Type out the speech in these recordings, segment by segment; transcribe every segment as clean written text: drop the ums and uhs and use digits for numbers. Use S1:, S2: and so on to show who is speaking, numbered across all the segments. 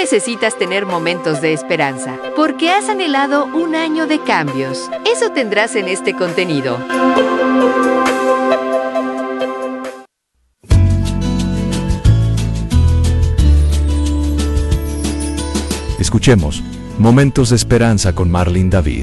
S1: necesitas tener momentos de esperanza, porque has anhelado un año de cambios. Eso tendrás en este contenido.
S2: Escuchemos Momentos de Esperanza con Marlene David.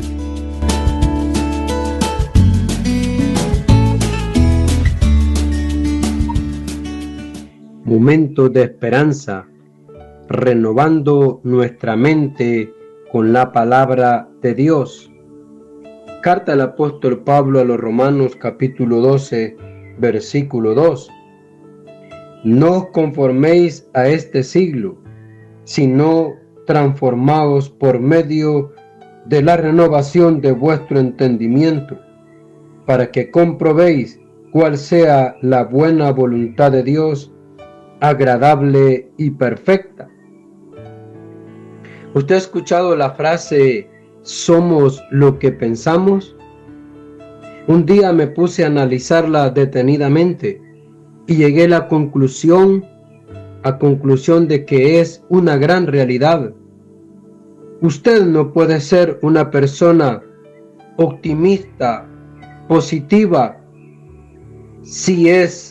S3: Momentos de esperanza, renovando nuestra mente con la palabra de Dios. Carta del apóstol Pablo a los Romanos, capítulo 12, versículo 2. No os conforméis a este siglo, sino transformaos por medio de la renovación de vuestro entendimiento, para que comprobéis cuál sea la buena voluntad de Dios, agradable y perfecta. ¿Usted ha escuchado la frase "somos lo que pensamos"? Un día me puse a analizarla detenidamente y llegué a la conclusión de que es una gran realidad. Usted no puede ser una persona optimista, positiva, si es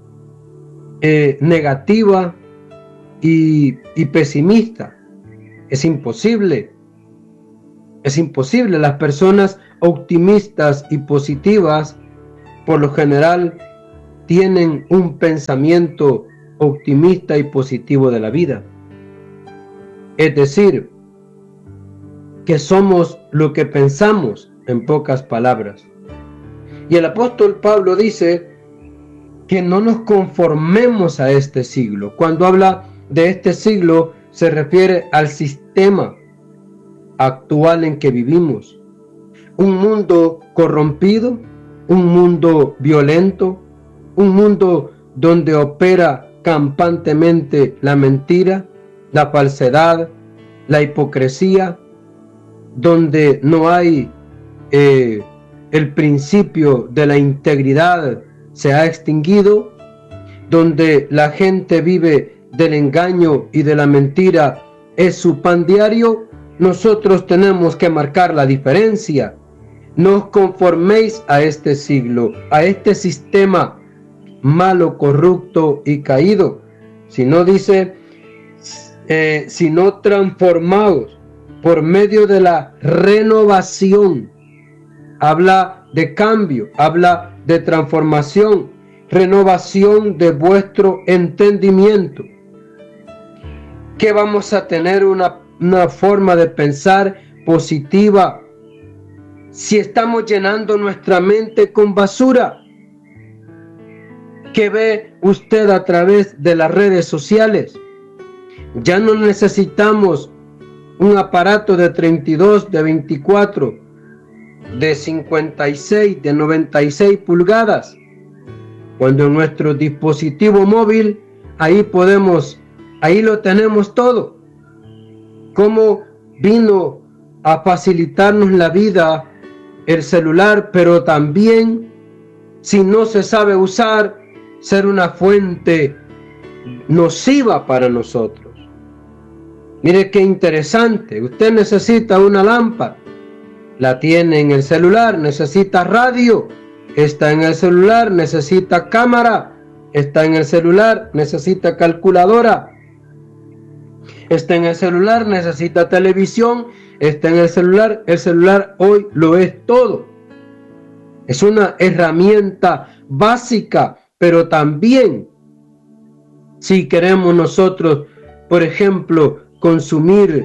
S3: negativa y pesimista. Es imposible. Es imposible. Las personas optimistas y positivas, por lo general, tienen un pensamiento optimista y positivo de la vida. Es decir, que somos lo que pensamos, en pocas palabras. Y el apóstol Pablo dice que no nos conformemos a este siglo. Cuando habla de este siglo, se refiere al sistema actual en que vivimos. Un mundo corrompido, un mundo violento, un mundo donde opera campantemente la mentira, la falsedad, la hipocresía, donde no hay el principio de la integridad, se ha extinguido, donde la gente vive del engaño y de la mentira, es su pan diario. Nosotros tenemos que marcar la diferencia. No os conforméis a este siglo, a este sistema malo, corrupto y caído, sino dice, sino transformaos por medio de la renovación. Habla de cambio, habla de transformación, renovación de vuestro entendimiento. Que vamos a tener una forma de pensar positiva si estamos llenando nuestra mente con basura. ¿Qué ve usted a través de las redes sociales? Ya no necesitamos un aparato de 32, de 24, de 56, de 96 pulgadas. Cuando en nuestro dispositivo móvil, ahí lo tenemos todo. Cómo vino a facilitarnos la vida el celular, pero también, si no se sabe usar, ser una fuente nociva para nosotros. Mire qué interesante. Usted necesita una lámpara, la tiene en el celular. Necesita radio, está en el celular. Necesita cámara, está en el celular. Necesita calculadora, está en el celular. Necesita televisión, está en el celular. El celular hoy lo es todo. Es una herramienta básica, pero también, si queremos nosotros, por ejemplo, consumir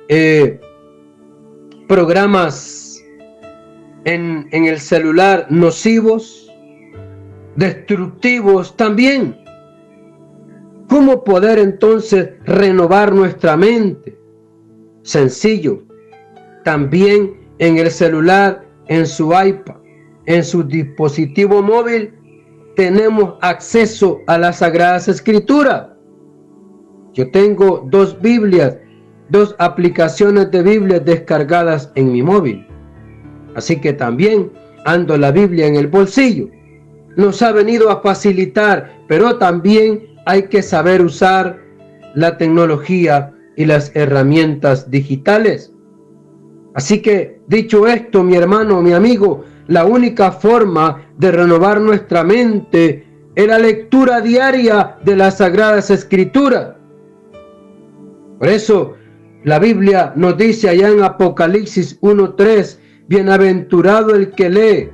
S3: programas en el celular nocivos, destructivos también. ¿Cómo poder entonces renovar nuestra mente? Sencillo. También en el celular, en su iPad, en su dispositivo móvil, tenemos acceso a las Sagradas Escrituras. Yo tengo 2 Biblias, 2 aplicaciones de Biblia descargadas en mi móvil. Así que también ando la Biblia en el bolsillo. Nos ha venido a facilitar, pero también hay que saber usar la tecnología y las herramientas digitales. Así que, dicho esto, mi hermano, mi amigo, la única forma de renovar nuestra mente es la lectura diaria de las Sagradas Escrituras. Por eso, la Biblia nos dice allá en Apocalipsis 1:3, bienaventurado el que lee,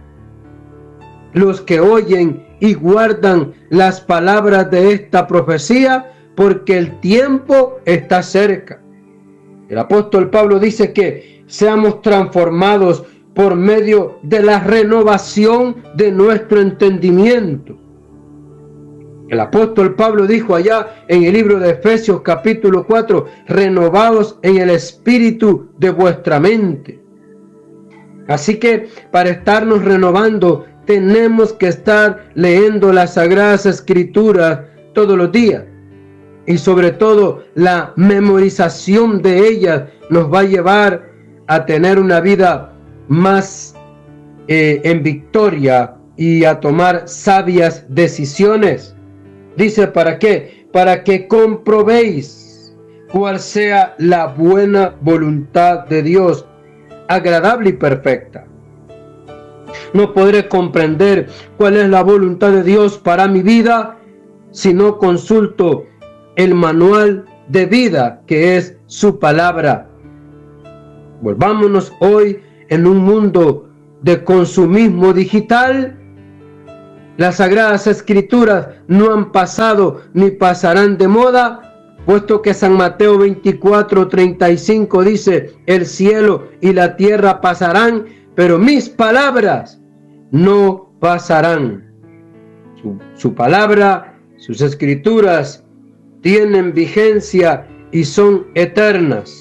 S3: los que oyen y guardan las palabras de esta profecía, porque el tiempo está cerca. El apóstol Pablo dice que seamos transformados por medio de la renovación de nuestro entendimiento. El apóstol Pablo dijo allá en el libro de Efesios capítulo 4, renovados en el espíritu de vuestra mente. Así que para estarnos renovando tenemos que estar leyendo las Sagradas Escrituras todos los días. Y sobre todo la memorización de ellas nos va a llevar a tener una vida más en victoria y a tomar sabias decisiones. Dice, ¿para qué? Para que comprobéis cuál sea la buena voluntad de Dios, agradable y perfecta. No podré comprender cuál es la voluntad de Dios para mi vida si no consulto el manual de vida que es su palabra. Volvámonos hoy en un mundo de consumismo digital. Las Sagradas Escrituras no han pasado ni pasarán de moda, puesto que San Mateo 24:35 dice, el cielo y la tierra pasarán, pero mis palabras no pasarán. Su palabra, sus escrituras tienen vigencia y son eternas.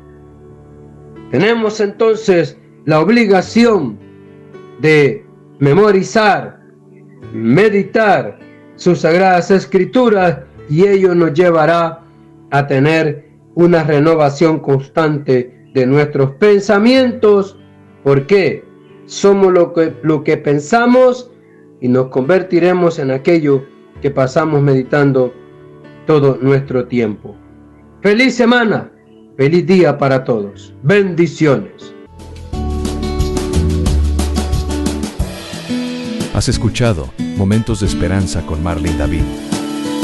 S3: Tenemos entonces la obligación de memorizar, meditar sus Sagradas Escrituras, y ello nos llevará a tener una renovación constante de nuestros pensamientos, porque somos lo que pensamos y nos convertiremos en aquello que pasamos meditando todo nuestro tiempo. Feliz semana, feliz día para todos. Bendiciones.
S2: Has escuchado Momentos de Esperanza con Marlene David.